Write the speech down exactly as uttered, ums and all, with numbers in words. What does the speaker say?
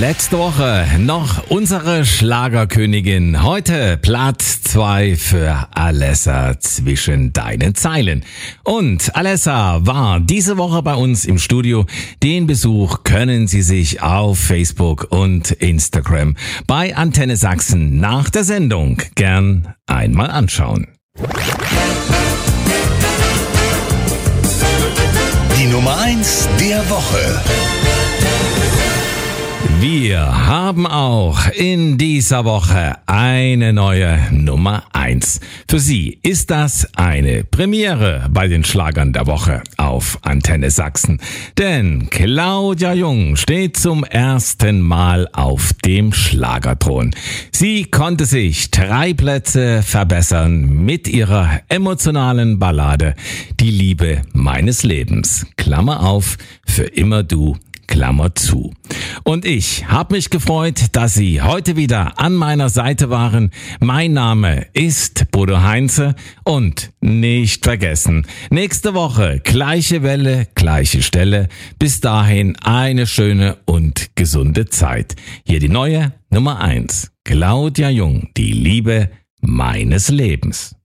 Letzte Woche noch unsere Schlagerkönigin. Heute Platz zwei für Alessa zwischen deinen Zeilen. Und Alessa war diese Woche bei uns im Studio. Den Besuch können Sie sich auf Facebook und Instagram bei Antenne Sachsen nach der Sendung gern einmal anschauen. Die Nummer eins der Woche. Wir haben auch in dieser Woche eine neue Nummer eins. Für Sie ist das eine Premiere bei den Schlagern der Woche auf Antenne Sachsen. Denn Claudia Jung steht zum ersten Mal auf dem Schlagerthron. Sie konnte sich drei Plätze verbessern mit ihrer emotionalen Ballade Die Liebe meines Lebens. Klammer auf, für immer du. Klammer zu. Und ich habe mich gefreut, dass Sie heute wieder an meiner Seite waren. Mein Name ist Bodo Heinze und nicht vergessen, nächste Woche gleiche Welle, gleiche Stelle. Bis dahin eine schöne und gesunde Zeit. Hier die neue Nummer eins. Claudia Jung, die Liebe meines Lebens.